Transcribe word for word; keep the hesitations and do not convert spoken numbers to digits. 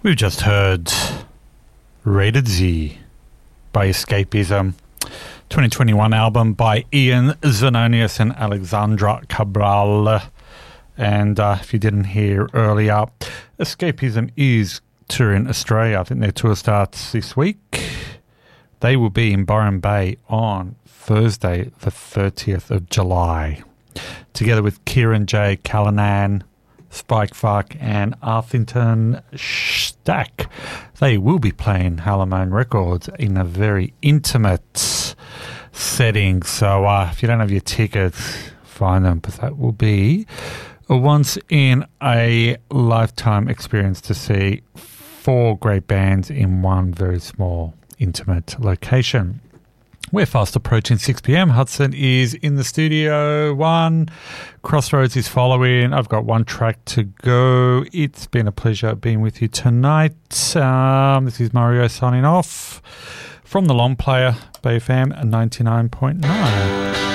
We've just heard Rated Z by Escapism, twenty twenty-one album by Ian Zanonius and Alexandra Cabral. And uh, if you didn't hear earlier, Escapism is touring Australia. I think their tour starts this week. They will be in Byron Bay on Thursday, the thirtieth of July, together with Kieran J. Callanan, Spike Fuck and Arthington Stack. They will be playing Hallamone Records in a very intimate setting. So uh, if you don't have your tickets, find them, but that will be a once-in-a-lifetime experience to see four great bands in one very small, intimate location. We're fast approaching six p.m. Hudson is in the studio. One, Crossroads is following. I've got one track to go. It's been a pleasure being with you tonight. Um, this is Mario signing off from the Long Player, Bay F M ninety-nine point nine.